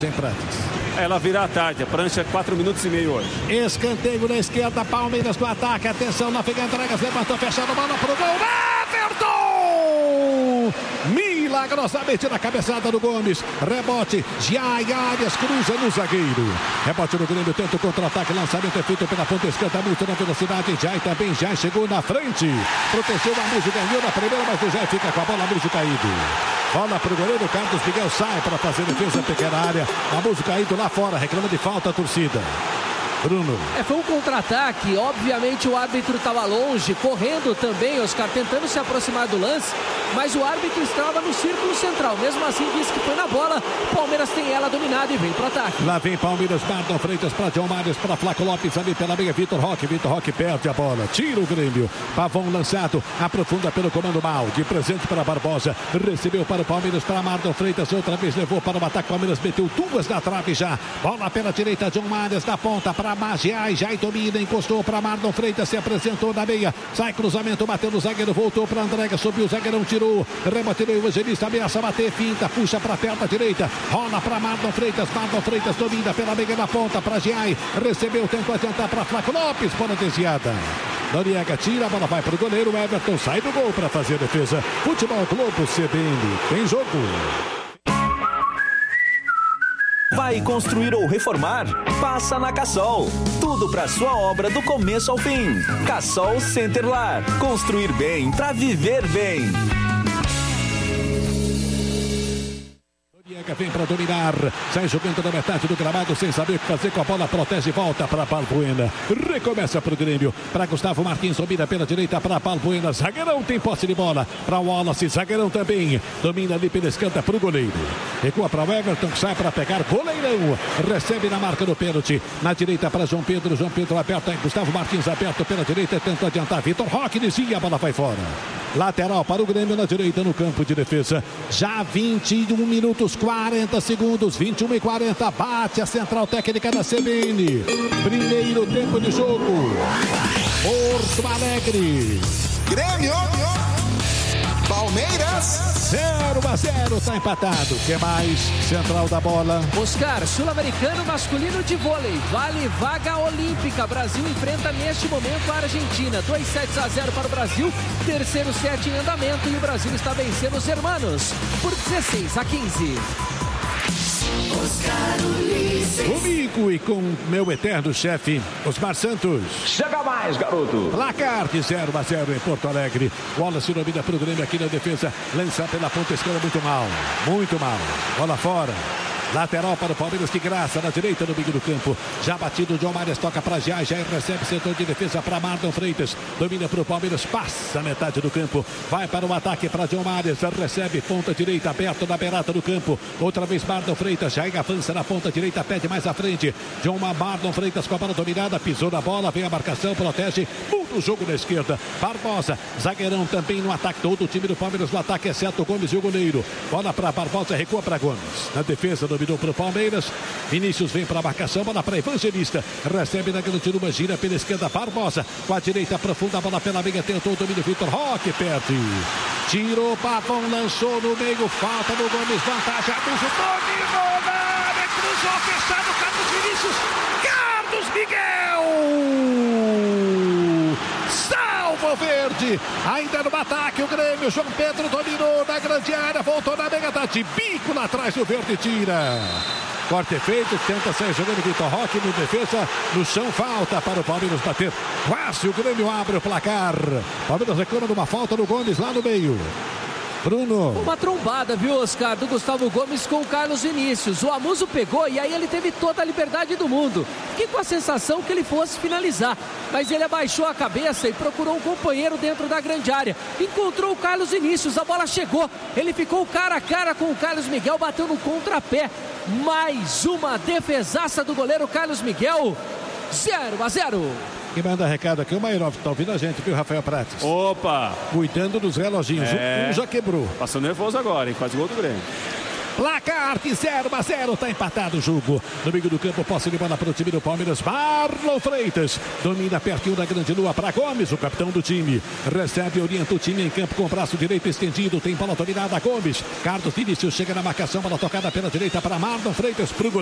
Sem Pratas. Ela virá à tarde, a prancha 4 minutos e meio hoje. Escanteio na esquerda, Palmeiras no ataque, atenção, na Figueiredo, levantou, fechando, bola pro gol, Everton! Milagrosamente na cabeçada do Gomes, rebote, Jai Arias cruza no zagueiro, rebote no Grêmio, tenta o contra-ataque, lançamento é feito pela ponta esquerda, muito na velocidade, Jai também, Jai chegou na frente, protegeu a Mujo, ganhou na primeira, mas o Jai fica com a bola, Mujo caído. Bola para o goleiro, Carlos Miguel sai para fazer defesa, pequena área. A música caído lá fora, reclama de falta a torcida. Bruno. Foi um contra-ataque, obviamente o árbitro estava longe, correndo também, Oscar, tentando se aproximar do lance, mas o árbitro estava no círculo central, mesmo assim disse que foi na bola, Palmeiras tem ela dominada e vem pro ataque. Lá vem Palmeiras, Marlon Freitas para John Marius, para Flaco Lopes, ali pela meia, Vitor Roque perde a bola, tira o Grêmio, Pavão lançado, aprofunda pelo comando mal, de presente para Barbosa, recebeu para o Palmeiras, para Marlon Freitas, outra vez levou para o ataque, Palmeiras meteu duas na trave já, bola pela direita, John Marius na ponta, para Magiai, já domina, encostou para Marlon Freitas, se apresentou na meia, sai cruzamento, bateu no zagueiro, voltou para Andrega, subiu o zagueirão, tirou, rebote do Evangelista, ameaça bater, finta, puxa para a perna direita, rola para Marlon Freitas domina pela meia na ponta, para Giai, recebeu, tentou adiantar para Flaco Lopes, bola desviada. Noriega tira, a bola vai para o goleiro, Everton sai do gol para fazer a defesa. Futebol Globo CBN, tem jogo. Vai construir ou reformar? Passa na Cassol. Tudo para sua obra do começo ao fim. Cassol Centerlar. Construir bem para viver bem. Vem para dominar, sai jogando na metade do gramado sem saber o que fazer com a bola, protege e volta para Balbuena, recomeça para o Grêmio, para Gustavo Martins, domina pela direita para Balbuena, zagueirão tem posse de bola, para o Wallace, zagueirão também, domina ali pela esquerda para o goleiro, recua para o Everton, sai para pegar, goleirão, recebe na marca do pênalti, na direita para João Pedro aberto, Gustavo Martins aberto pela direita, tenta adiantar, Vitor Roque desvia, a bola vai fora. Lateral para o Grêmio na direita no campo de defesa. Já 21 minutos 40 segundos, 21 e 40. Bate a central técnica da CBN. Primeiro tempo de jogo. Porto Alegre. Grêmio. Palmeiras. 0-0, tá empatado. Que mais? Central da bola. Oscar, sul-americano masculino de vôlei. Vale vaga olímpica. Brasil enfrenta neste momento a Argentina. 2-0 para o Brasil. Terceiro set em andamento e o Brasil está vencendo os hermanos por 16-15. Comigo e com meu eterno chefe, Osmar Santos. Chega mais, garoto. Placar de 0-0 em Porto Alegre. Wallace domina para o Grêmio aqui na defesa. Lança pela ponta esquerda, muito mal. Bola fora. Lateral para o Palmeiras, que graça, na direita no meio do campo. Já batido, John Marias toca para Jai, recebe setor de defesa para Marlon Freitas. Domina para o Palmeiras, passa a metade do campo. Vai para o ataque para John Marias, recebe ponta direita, aberto na beirada do campo. Outra vez Marlon Freitas, Jai avança na ponta direita, pede mais à frente. Marlon Freitas com a bola dominada, pisou na bola, vem a marcação, protege. Muda o jogo na esquerda. Barbosa, zagueirão também no ataque. Todo o time do Palmeiras no ataque, exceto o Gomes e o goleiro. Bola para Barbosa, recua para Gomes. Na defesa, dominou para o Palmeiras. Vinícius vem para a marcação, bola para Evangelista. Recebe na grande Luma, gira pela esquerda, Barbosa. Com a direita profunda, a bola pela meia, tentou o domínio, Vitor Roque perde. Tirou, Pavão, lançou no meio, falta no Gomes, vantagem, Abuso, dominou na área, cruzou, fechado, Carlos Vinícius, Carlos Miguel! Salvo Verde, ainda no ataque o Grêmio, João Pedro dominou na grande área, voltou na meia, tá de bico lá atrás, o Verde tira. Corte feito, tenta sair jogando Vitor Roque no defesa, no chão, falta para o Palmeiras bater. Quase o Grêmio abre o placar. Palmeiras reclama de uma falta do Gomes lá no meio. Bruno. Uma trombada, viu, Oscar, do Gustavo Gomes com o Carlos Vinícius. O Amuso pegou e aí ele teve toda a liberdade do mundo. Fiquei com a sensação que ele fosse finalizar, mas ele abaixou a cabeça e procurou um companheiro dentro da grande área. Encontrou o Carlos Vinícius, a bola chegou. Ele ficou cara a cara com o Carlos Miguel, bateu no contrapé. Mais uma defesaça do goleiro Carlos Miguel. 0-0. Quem manda recado aqui, o Mairov, tá ouvindo a gente, viu, Rafael Prates? Opa! Cuidando dos reloginhos, um já quebrou. Passou nervoso agora, hein? Faz gol do Grêmio. Placar de 0-0, tá empatado o jogo. No meio do campo, posse de bola para o time do Palmeiras. Marlon Freitas domina pertinho da grande lua para Gomes, o capitão do time. Recebe e orienta o time em campo com o braço direito estendido. Tem bola dominada, Gomes. Carlos Vinícius chega na marcação, bola tocada pela direita para Marlon Freitas pro goleiro.